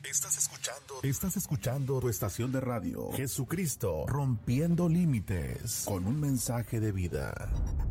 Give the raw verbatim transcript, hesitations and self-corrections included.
Estás escuchando, estás escuchando tu estación de radio, Jesucristo Rompiendo Límites, con un mensaje de vida.